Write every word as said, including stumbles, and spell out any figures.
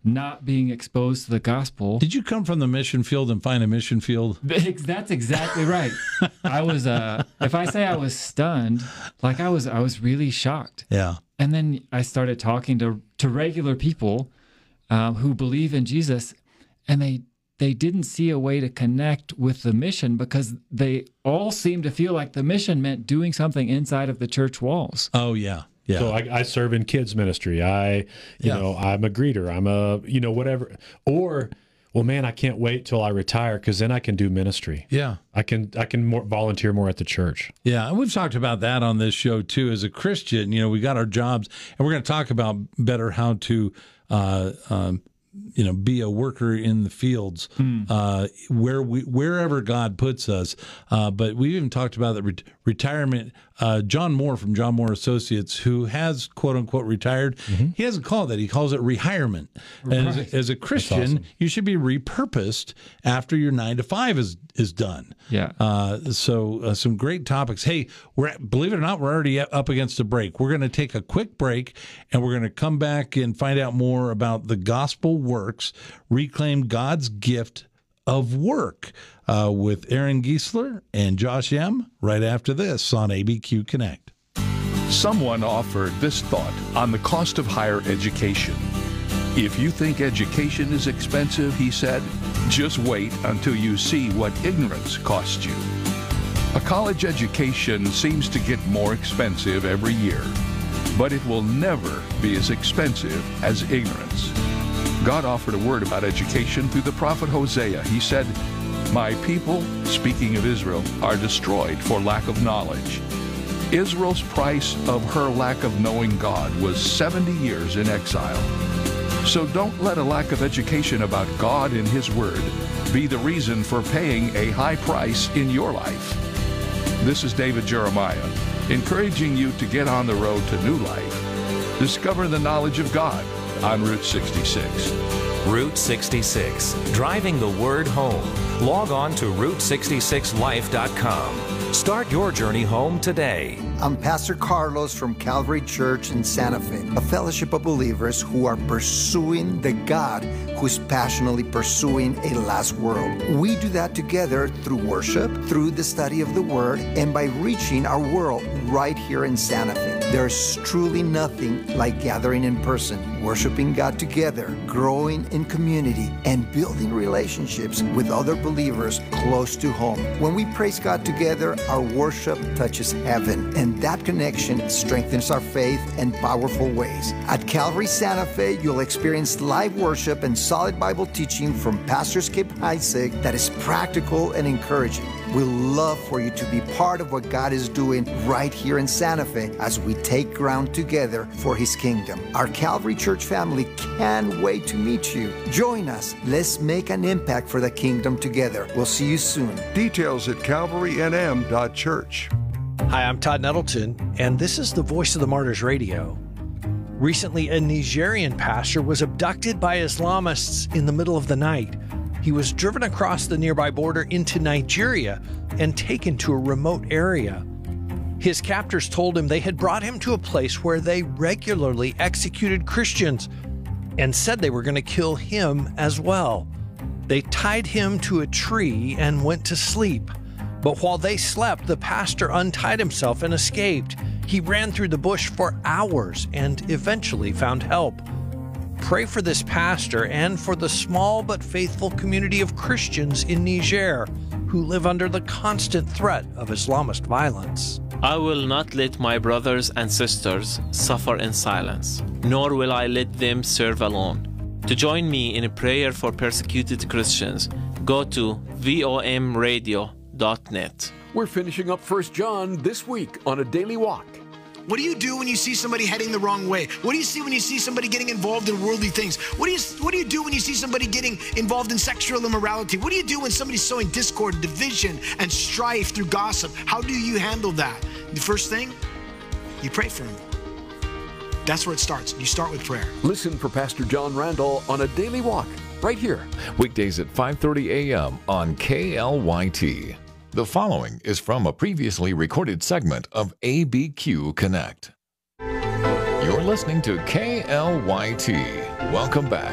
not being exposed to the gospel. Did you come from the mission field and find a mission field? That's exactly right. I was, uh, if I say I was stunned, like I was, I was really shocked. Yeah. And then I started talking to, to regular people um, who believe in Jesus, and they they didn't see a way to connect with the mission because they all seemed to feel like the mission meant doing something inside of the church walls. Oh, yeah. Yeah. So I, I serve in kids ministry. I, you Yeah. know, I'm a greeter. I'm a, you know, whatever. Or, well, man, I can't wait till I retire because then I can do ministry. Yeah. I can I can more volunteer more at the church. Yeah, and we've talked about that on this show too. As a Christian, you know, we got our jobs, and we're going to talk about better how to, uh, um, you know, be a worker in the fields, Mm. uh, where we wherever God puts us. Uh, but we even talked about the re- retirement. Uh, John Moore from John Moore Associates, who has quote unquote retired, Mm-hmm. he doesn't call it that. He calls it rehirement. And as, Right. as a Christian, awesome. you should be repurposed after your nine to five is is done. Yeah. Uh, so uh, some great topics. Hey, we're at, believe it or not, we're already up against a break. We're going to take a quick break, and we're going to come back and find out more about the gospel works, reclaim God's gift of work, uh, with Aaron Giesler and Josh M. right after this on A B Q Connect. Someone offered this thought on the cost of higher education. If you think education is expensive, he said, just wait until you see what ignorance costs you. A college education seems to get more expensive every year, but it will never be as expensive as ignorance. God offered a word about education through the prophet Hosea. He said, "My people," speaking of Israel, "are destroyed for lack of knowledge." Israel's price of her lack of knowing God was seventy years in exile. So don't let a lack of education about God and His Word be the reason for paying a high price in your life. This is David Jeremiah, encouraging you to get on the road to new life. Discover the knowledge of God on Route sixty-six. Route sixty-six, driving the word home. Log on to route sixty-six life dot com. Start your journey home today. I'm Pastor Carlos from Calvary Church in Santa Fe, a fellowship of believers who are pursuing the God who's passionately pursuing a lost world. We do that together through worship, through the study of the Word, and by reaching our world right here in Santa Fe. There's truly nothing like gathering in person, worshiping God together, growing in community, and building relationships with other believers close to home. When we praise God together, our worship touches heaven, and that connection strengthens our faith in powerful ways. At Calvary Santa Fe, you'll experience live worship and solid Bible teaching from Pastor Skip Isaac that is practical and encouraging. We'd love for you to be part of what God is doing right here in Santa Fe as we take ground together for His kingdom. Our Calvary Church family can't wait to meet you. Join us. Let's make an impact for the kingdom together. We'll see you soon. Details at calvary n m dot church. Hi, I'm Todd Nettleton, and this is the Voice of the Martyrs Radio. Recently, a Nigerian pastor was abducted by Islamists in the middle of the night. He was driven across the nearby border into Nigeria and taken to a remote area. His captors told him they had brought him to a place where they regularly executed Christians and said they were going to kill him as well. They tied him to a tree and went to sleep. But while they slept, the pastor untied himself and escaped. He ran through the bush for hours and eventually found help. Pray for this pastor and for the small but faithful community of Christians in Niger who live under the constant threat of Islamist violence. I will not let my brothers and sisters suffer in silence, nor will I let them serve alone. To join me in a prayer for persecuted Christians, go to vom radio dot net. We're finishing up First John this week on A Daily Walk. What do you do when you see somebody heading the wrong way? What do you see when you see somebody getting involved in worldly things? What do you What do you do when you see somebody getting involved in sexual immorality? What do you do when somebody's sowing discord, division, and strife through gossip? How do you handle that? The first thing, you pray for them. That's where it starts. You start with prayer. Listen for Pastor John Randall on A Daily Walk, right here. Weekdays at five thirty a.m. on K L Y T. The following is from a previously recorded segment of A B Q Connect. You're listening to K L Y T. Welcome back.